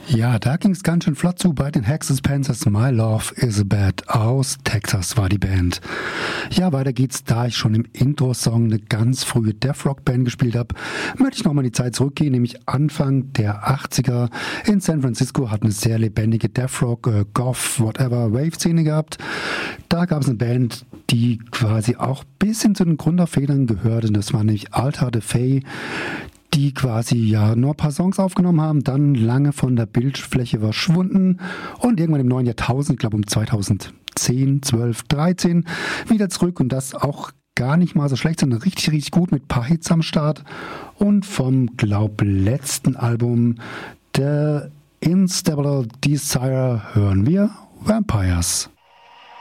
Ja, da ging's ganz schön flott zu bei den Hexes Panthers. My Love is a Bad aus Texas war die Band. Ja, weiter geht's. Da ich schon im Intro-Song eine ganz frühe Death-Rock-Band gespielt habe, möchte ich nochmal in die Zeit zurückgehen, nämlich Anfang der 80er. In San Francisco hat eine sehr lebendige Death-Rock, Goth, whatever, Wave-Szene gehabt. Da gab es eine Band, die quasi auch bis hin zu den Gründerfedern gehörte. Das war nämlich Altar de Fey, die quasi ja nur ein paar Songs aufgenommen haben, dann lange von der Bildfläche verschwunden und irgendwann im neuen Jahrtausend, ich glaube um 2010, 12, 13, wieder zurück und das auch gar nicht mal so schlecht, sondern richtig, richtig gut mit ein paar Hits am Start und vom, glaub, letzten Album The Instable Desire hören wir Vampires.